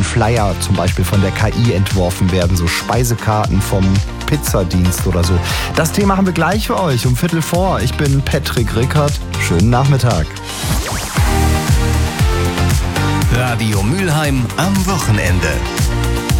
wenn Flyer zum Beispiel von der KI entworfen werden, so Speisekarten vom Pizzadienst oder so. Das Thema haben wir gleich für euch um 15:45. Ich bin Patrick Rickert. Schönen Nachmittag. Radio Mülheim am Wochenende.